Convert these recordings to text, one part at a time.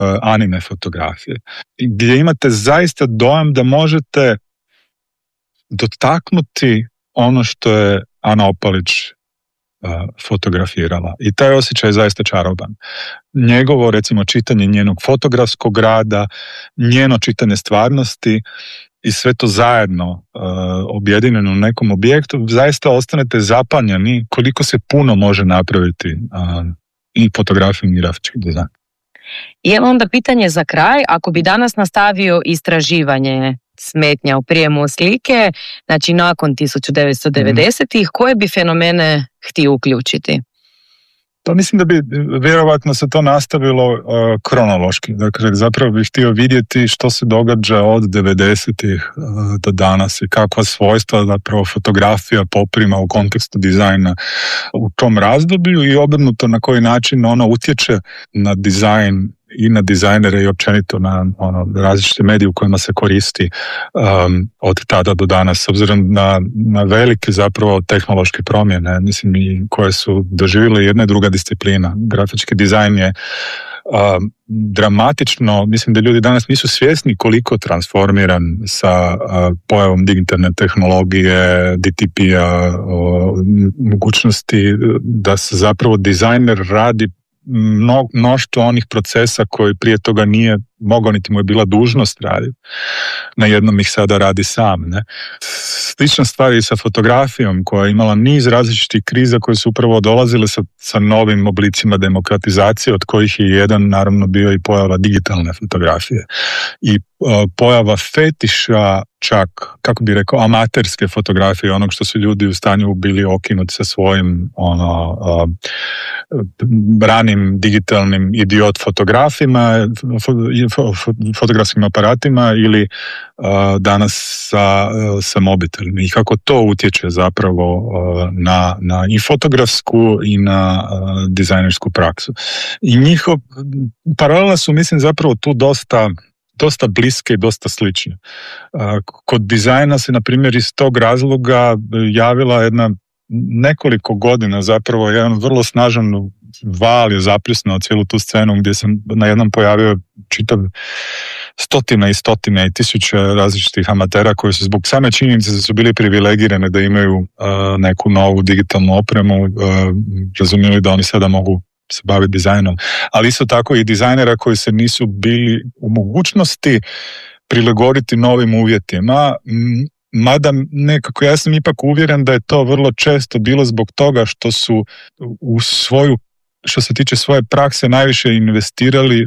anime fotografije, gdje imate zaista dojam da možete dotaknuti ono što je Ana Opalić fotografirala. I taj osjećaj je zaista čaroban. Njegovo, recimo, čitanje njenog fotografskog rada, njeno čitanje stvarnosti i sve to zajedno objedinjeno u nekom objektu, zaista ostanete zapanjeni koliko se puno može napraviti i fotografijom i grafički dizajn. I evo onda pitanje za kraj, ako bi danas nastavio istraživanje smetnja u prijemu slike, znači nakon 1990-ih, koje bi fenomene htio uključiti? Pa mislim da bi vjerovatno se to nastavilo kronološki. Dakle, zapravo bih htio vidjeti što se događa od 90-ih do danas i kakva svojstva zapravo fotografija poprima u kontekstu dizajna u tom razdoblju i obrnuto na koji način ona utječe na dizajn i na dizajnere i općenito na različite medije u kojima se koristi od tada do danas, s obzirom na velike zapravo tehnološke promjene, mislim, i koje su doživjele jedna i druga disciplina. Grafički dizajn je dramatično, mislim da ljudi danas nisu svjesni koliko transformiran sa pojavom digitalne tehnologije, DTP-a, mogućnosti da se zapravo dizajner radi mnoštvo onih procesa koji prije toga nije mogao, niti mu je bila dužnost raditi. Na jednom ih sada radi sam. Ne? Slična stvar i sa fotografijom, koja je imala niz različitih kriza koje su upravo dolazile sa novim oblicima demokratizacije, od kojih je jedan naravno bio i pojava digitalne fotografije. I pojava fetiša, čak, kako bi rekao, amaterske fotografije, onog što su ljudi u stanju bili okinuti sa svojim ranim digitalnim idiot fotografskim aparatima ili danas sa mobitelima i kako to utječe zapravo na i fotografsku i na dizajnersku praksu. I paralele su, mislim, zapravo tu dosta bliske i dosta slične. Kod dizajna se, na primjer, iz tog razloga javila nekoliko godina zapravo jedan vrlo snažan val je zapljusnuo cijelu tu scenu gdje se na jednom pojavio čitav stotine i stotine i tisuće različitih amatera koji su zbog same činjenice da su bili privilegirani da imaju neku novu digitalnu opremu razumjeli da oni sada mogu se baviti dizajnom, ali isto tako i dizajnera koji se nisu bili u mogućnosti prilagoditi novim uvjetima, mada nekako ja sam ipak uvjeren da je to vrlo često bilo zbog toga što su što se tiče svoje prakse najviše investirali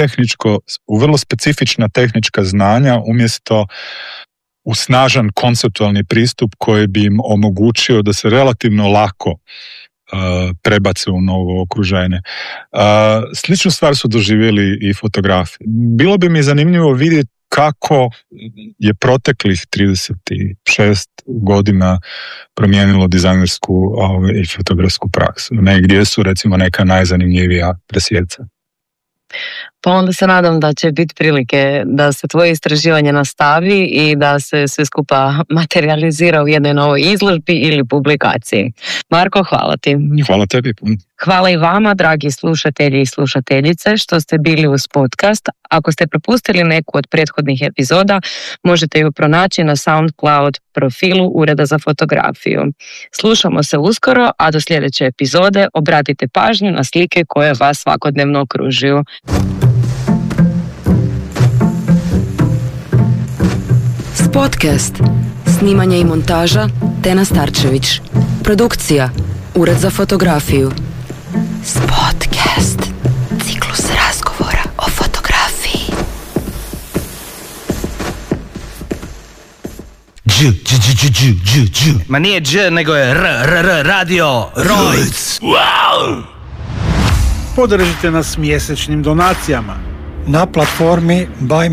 u vrlo specifična tehnička znanja umjesto u snažan konceptualni pristup koji bi im omogućio da se relativno lako prebace u novo okruženje. Sličnu stvar su doživjeli i fotografi. Bilo bi mi zanimljivo vidjeti kako je proteklih 36 godina promijenilo dizajnersku i fotografsku praksu. Negdje su recimo neka najzanimljivija presjeca. Pa onda se nadam da će biti prilike da se tvoje istraživanje nastavi i da se sve skupa materializira u jednoj novoj izložbi ili publikaciji. Marko, hvala ti. Hvala tebi. Hvala i vama, dragi slušatelji i slušateljice, što ste bili uz podcast. Ako ste propustili neku od prethodnih epizoda, možete ju pronaći na SoundCloud profilu Ureda za fotografiju. Slušamo se uskoro, a do sljedeće epizode obratite pažnju na slike koje vas svakodnevno okružuju. Spotcast. Snimanje i montaža Tena Starčević. Produkcija Ured za fotografiju. Spotcast. Ciklus razgovora o fotografiji. Ma nije Dž, nego je Radio Rojc. Wow! Podržite nas mjesečnim donacijama na platformi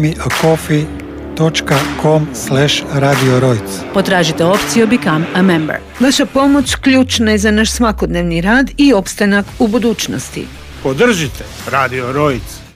buymeacoffee.com/Radio Rojc. Potražite opciju Become a Member. Vaša pomoć ključna je za naš svakodnevni rad i opstanak u budućnosti. Podržite Radio Rojc.